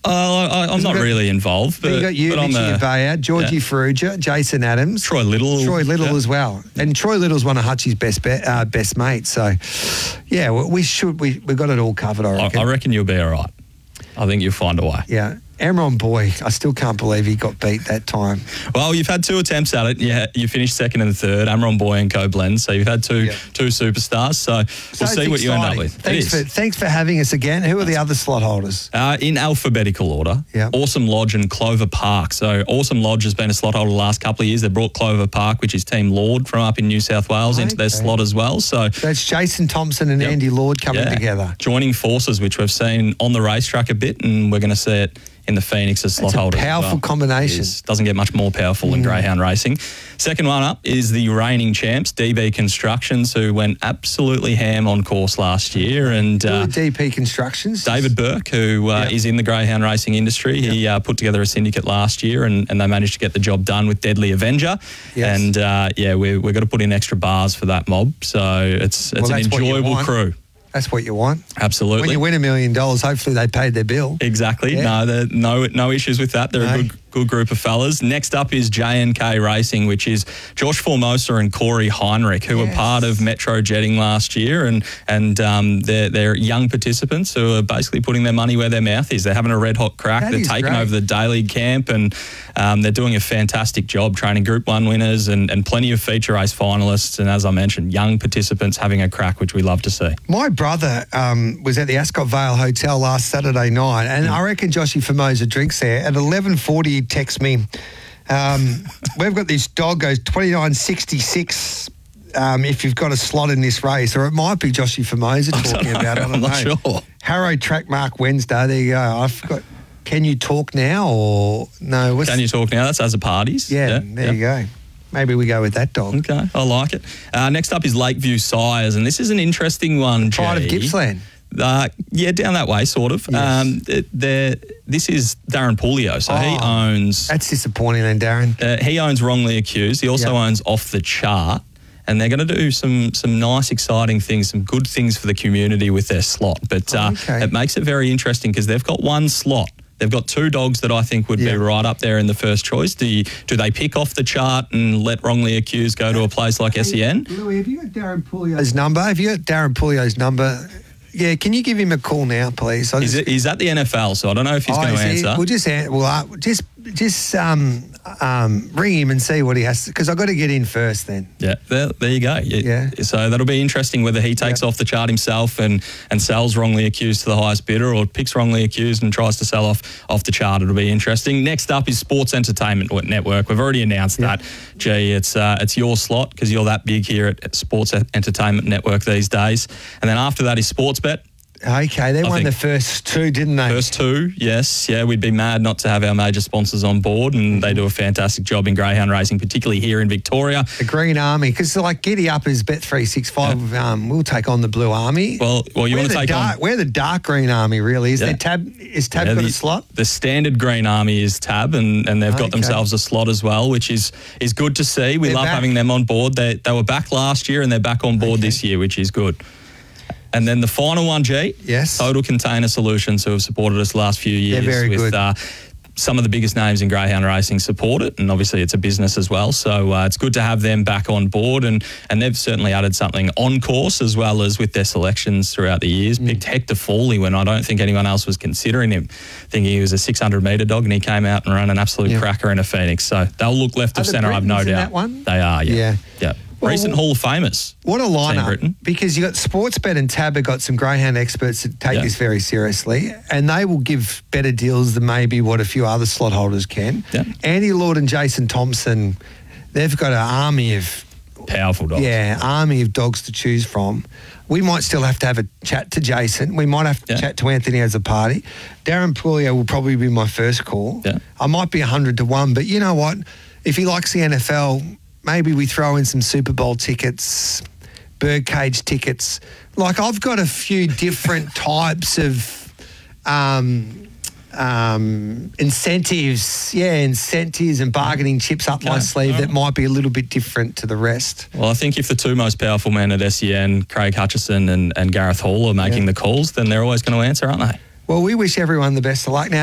I'm not really involved. But you got you, Mickey Avea, Georgie Ferrugia, Jason Adams. Troy Little as well. And Troy Little's one of Hutchie's best mates. So, yeah, we've got it all covered, I reckon. I reckon you'll be all right. I think you'll find a way. Yeah. Amron Boy, I still can't believe he got beat that time. Well, you've had 2 attempts at it. Yeah, you finished second and third, Amron Boy and Koblenz. So you've had two superstars. So we'll see what you end up with. Thanks for having us again. Who are the other slot holders? In alphabetical order, Awesome Lodge and Clover Park. So Awesome Lodge has been a slot holder the last couple of years. They brought Clover Park, which is Team Lord from up in New South Wales, into their slot as well. So that's Jason Thompson and Andy Lord coming together. Joining forces, which we've seen on the racetrack a bit, and we're going to see it in the Phoenix as slot holder. Powerful combination. Doesn't get much more powerful than greyhound racing. Second one up is the reigning champs, DB Constructions, who went absolutely ham on course last year. And DP Constructions? David Burke, who is in the greyhound racing industry. He put together a syndicate last year and they managed to get the job done with Deadly Avenger. Yes. And we're going to put in extra bars for that mob. So it's an enjoyable crew. That's what you want. Absolutely. When you win $1 million, hopefully they paid their bill. Exactly. Yeah. No issues with that. They're a good group of fellas. Next up is J&K Racing, which is Josh Formosa and Corey Heinrich, who were part of Metro Jetting last year, and they're young participants who are basically putting their money where their mouth is. They're having a red hot crack. They're taking over the daily camp, and they're doing a fantastic job training Group 1 winners and plenty of feature race finalists. And as I mentioned, young participants having a crack, which we love to see. My brother was at the Ascot Vale Hotel last Saturday night, and I reckon Joshy Formosa drinks there. At 11:40, he texts me, we've got this dog goes 29.66 if you've got a slot in this race, or it might be Joshy Formosa talking about it. I'm not sure. Harrow Track Mark Wednesday, there you go. I forgot. Can you talk now or no? Can you talk now? That's as a parties. Yeah, there you go. Maybe we go with that dog. Okay, I like it. Next up is Lakeview Sires, and this is an interesting one, Pride of Gippsland. Down that way, sort of. Yes. This is Darren Pulio, so he owns... That's disappointing then, Darren. He owns Wrongly Accused. He also owns Off the Chart, and they're going to do some nice, exciting things, some good things for the community with their slot. But it makes it very interesting because they've got one slot. They've got 2 dogs that I think would be right up there in the first choice. Do they pick Off the Chart and let Wrongly Accused go to a place like SEN? Louis, have you got Darren Pulio's number? Yeah, can you give him a call now, please? He's at the NFL, so I don't know if he's going to answer. We'll just ring him and see what he has, because I've got to get in first then. Yeah, there you go. So that'll be interesting whether he takes Off the Chart himself and sells Wrongly Accused to the highest bidder, or picks Wrongly Accused and tries to sell off the chart. It'll be interesting. Next up is Sports Entertainment Network. We've already announced that. Gee, it's your slot because you're that big here at Sports Entertainment Network these days. And then after that is Sportsbet. Okay, they won the first 2, didn't they? First 2, yes. Yeah, we'd be mad not to have our major sponsors on board, and they do a fantastic job in greyhound racing, particularly here in Victoria. The Green Army, because like Giddy Up is Bet365. We'll take on the Blue Army. Well, you want to take on... We're the dark Green Army, really. Is Tab got a slot? The standard Green Army is Tab, and they've got themselves a slot as well, which is good to see. We love having them on board. They were back last year, and they're back on board this year, which is good. And then the final one, G. Yes. Total Container Solutions, who have supported us the last few years. They're very good. Some of the biggest names in greyhound racing support it, and obviously it's a business as well. So it's good to have them back on board, and they've certainly added something on course as well as with their selections throughout the years. Picked Hector Foley when I don't think anyone else was considering him, thinking he was a 600-metre dog, and he came out and ran an absolute cracker in a Phoenix. So they'll look left of centre, I've no doubt. That one? They are, yeah. Recent Hall of Famers. What a lineup. Because you got Sportsbet and Tab have got some greyhound experts that take this very seriously, and they will give better deals than maybe what a few other slot holders can. Andy Lord and Jason Thompson, they've got an army of powerful dogs. Yeah, army of dogs to choose from. We might still have to have a chat to Jason. We might have to chat to Anthony as a party. Darren Pulio will probably be my first call. I might be 100 to 1, but you know what? If he likes the NFL, maybe we throw in some Super Bowl tickets, birdcage tickets. Like, I've got a few different types of incentives and bargaining chips up my sleeve that might be a little bit different to the rest. Well, I think if the 2 most powerful men at SEN, Craig Hutchison and Gareth Hall, are making the calls, then they're always going to answer, aren't they? Well, we wish everyone the best of luck. Now,